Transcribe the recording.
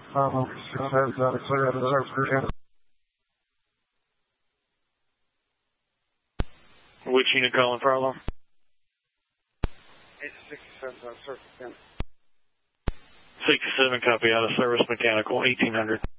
6 out of clear out of the service crew. Which unit calling for alarm? 867 out of service again. 67, copy out of service mechanical, 1800.